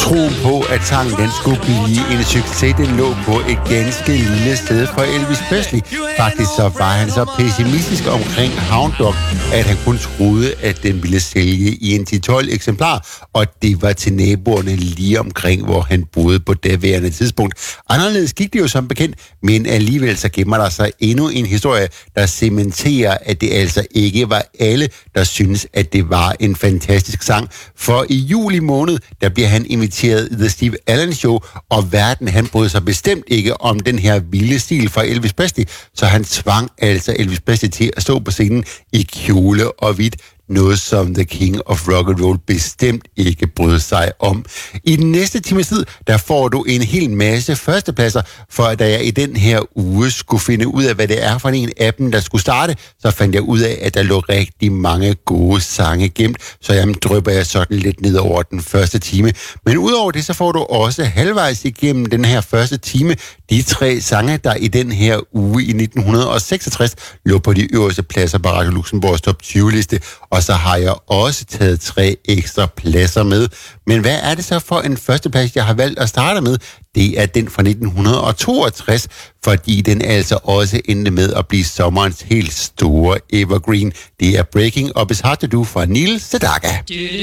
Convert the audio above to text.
Troen på, at sangen den skulle blive en succes, den lå på et ganske lille sted for Elvis Presley. Faktisk så var han så pessimistisk omkring Hound Dog, at han kun troede, at den ville sælge i en 10-12 eksemplar, og det var til naboerne lige omkring, hvor han boede på daværende tidspunkt. Anderledes gik det jo som bekendt, men alligevel så gemmer der sig endnu en historie, der cementerer, at det altså ikke var alle, der synes, at det var en fantastisk sang. For i juli måned, der bliver han inviteret i The Steve Allen Show, og verden, han brød sig bestemt ikke om den her vilde stil fra Elvis Presley, så han tvang altså Elvis Presley til at stå på scenen i kjole og hvidt. Noget, som The King of Rock and Roll bestemt ikke brød sig om. I den næste times tid, der får du en hel masse førstepladser, for da jeg i den her uge skulle finde ud af, hvad det er for en af dem, der skulle starte, så fandt jeg ud af, at der lå rigtig mange gode sange gemt, så jamen drypper jeg sådan lidt ned over den første time. Men udover det, så får du også halvvejs igennem den her første time de 3 sange, der i den her uge i 1966 lå på de øverste pladser på Radio Luxembourgs top 20-liste. Og så har jeg også taget 3 ekstra pladser med. Men hvad er det så for en førsteplads, jeg har valgt at starte med? Det er den fra 1962, fordi den altså også endte med at blive sommerens helt store evergreen. Det er Breaking Up Is Hard To Do fra Neil Sedaka.